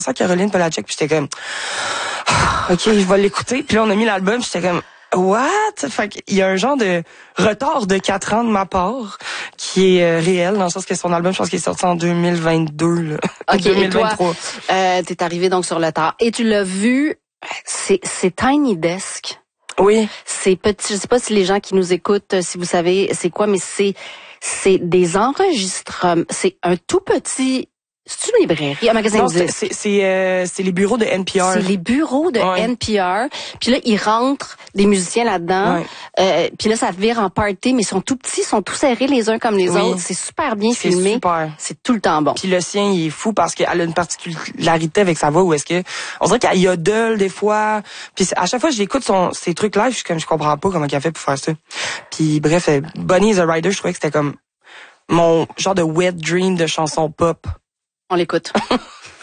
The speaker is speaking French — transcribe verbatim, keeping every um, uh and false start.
à Caroline Polachek, puis j'étais comme, ah, ok, je vais l'écouter. Puis là, on a mis l'album, j'étais comme, what? Fait qu'il y a un genre de retard de quatre ans de ma part qui est euh, réel, dans le sens que son album, je pense qu'il est sorti en deux mille vingt-deux, là. Ok, deux mille vingt-trois. et toi, euh, t'es arrivé donc sur le tard. Et tu l'as vu, c'est, c'est Tiny Desk. Oui. C'est petit, je sais pas si les gens qui nous écoutent, si vous savez c'est quoi, mais c'est, c'est des enregistrements, c'est un tout petit... C'est une librairie, un magasin non, de disques. c'est c'est euh, c'est les bureaux de N P R. C'est les bureaux de ouais. N P R. Puis là, ils rentrent des musiciens là-dedans. Ouais. Euh, puis là, ça vire en party, mais ils sont tout petits, ils sont tous serrés les uns comme les oui. autres. C'est super bien c'est filmé. Super. C'est tout le temps bon. Puis le sien, il est fou parce qu'elle a une particularité avec sa voix où est-ce que on dirait qu'elle yodel des fois. Puis à chaque fois que j'écoute son ses trucs live, je suis comme je comprends pas comment elle fait pour faire ça. Puis bref, Bonnie is a Rider, je trouvais que c'était comme mon genre de wet dream de chanson pop. On l'écoute.